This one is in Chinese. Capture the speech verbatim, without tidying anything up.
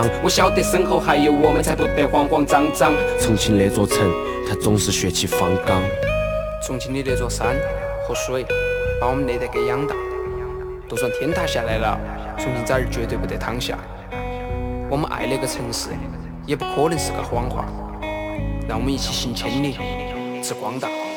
我晓得身后还有我们，才不得慌慌张张。重庆那座城，它总是血气方刚。 重庆的那座山和水，把我们那代给养大。就算天塌下来了，重庆崽儿绝对不得躺下。我们爱那个城市，也不可能是个谎话。让我们一起行千里，吃光大。